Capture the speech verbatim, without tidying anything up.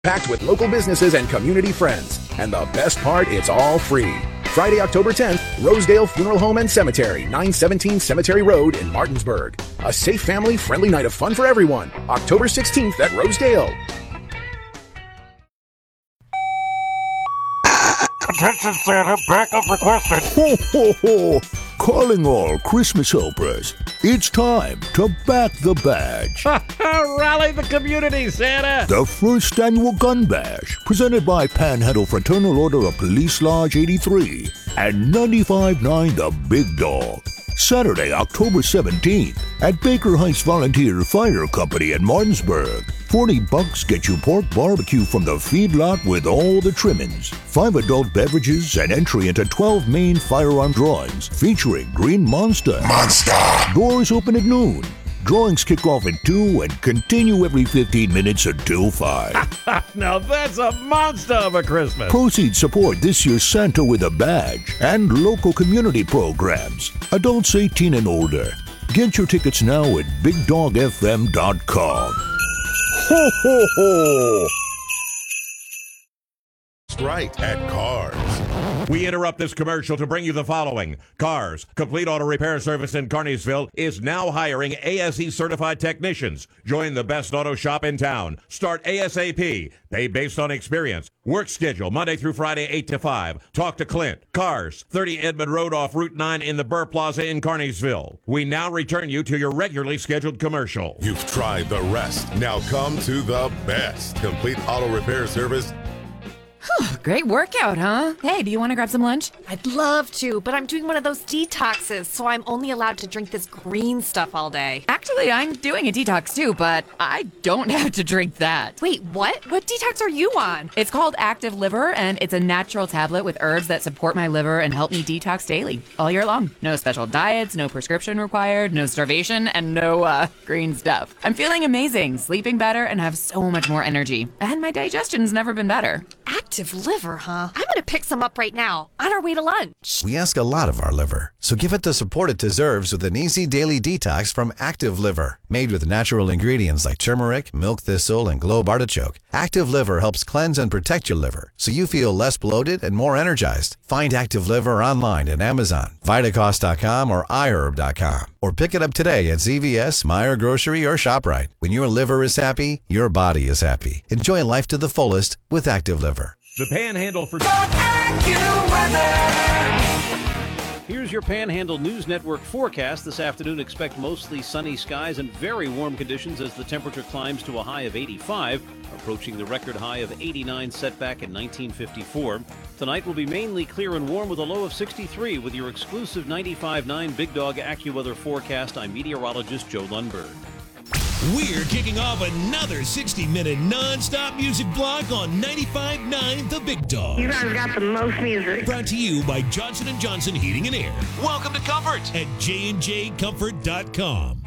Packed with local businesses and community friends. And the best part, it's all free. Friday, October tenth, Rosedale Funeral Home and Cemetery, nine seventeen Cemetery Road in Martinsburg. A safe, family-friendly night of fun for everyone. October sixteenth at Rosedale. Attention Santa, backup requested. Ho, ho, ho. Calling all Christmas helpers. It's time to back the badge. Rally the community, Santa. The first annual Gun Bash, presented by Panhandle Fraternal Order of Police Lodge eighty-three and ninety-five point nine The Big Dog. Saturday, October seventeenth at Baker Heights Volunteer Fire Company in Martinsburg. forty bucks get you pork barbecue from the feedlot with all the trimmings, five adult beverages, and entry into twelve main firearm drawings featuring Green Monster. Monster! Doors open at noon. Drawings kick off at two and continue every fifteen minutes until five. Now that's a monster of a Christmas. Proceeds support this year's Santa with a badge and local community programs. Adults eighteen and older. Get your tickets now at big dog f m dot com. Ho, ho, ho! Right at Cars. We interrupt this commercial to bring you the following. Cars, Complete Auto Repair Service in Carneysville, is now hiring A S E certified technicians. Join the best auto shop in town. Start ASAP. Pay based on experience. Work schedule Monday through Friday, eight to five. Talk to Clint. Cars, thirty Edmond Road off Route nine in the Burr Plaza in Carneysville. We now return you to your regularly scheduled commercial. You've tried the rest. Now come to the best. Complete Auto Repair Service. Great workout, huh? Hey, do you want to grab some lunch? I'd love to, but I'm doing one of those detoxes, so I'm only allowed to drink this green stuff all day. Actually, I'm doing a detox too, but I don't have to drink that. Wait, what? What detox are you on? It's called Active Liver, and it's a natural tablet with herbs that support my liver and help me detox daily, all year long. No special diets, no prescription required, no starvation, and no, uh, green stuff. I'm feeling amazing, sleeping better, and have so much more energy. And my digestion's never been better. Active liver, huh? I'm gonna pick some up right now, on our way to lunch. We ask a lot of our liver, so give it the support it deserves with an easy daily detox from Active Liver. Made with natural ingredients like turmeric, milk thistle, and globe artichoke, Active Liver helps cleanse and protect your liver, so you feel less bloated and more energized. Find Active Liver online at Amazon, Vitacost dot com, or i herb dot com. Or pick it up today at Z V S, Meijer Grocery, or ShopRite. When your liver is happy, your body is happy. Enjoy life to the fullest with Active Liver. The Panhandle for... Here's your Panhandle News Network forecast. This afternoon, expect mostly sunny skies and very warm conditions as the temperature climbs to a high of eighty-five, approaching the record high of eighty-nine set back in nineteen fifty-four. Tonight will be mainly clear and warm with a low of sixty-three. With your exclusive ninety-five point nine Big Dog AccuWeather forecast, I'm meteorologist Joe Lundberg. We're kicking off another sixty-minute non-stop music block on ninety-five point nine The Big Dog. You guys got the most music. Brought to you by Johnson and Johnson Heating and Air. Welcome to Comfort at J and J Comfort dot com.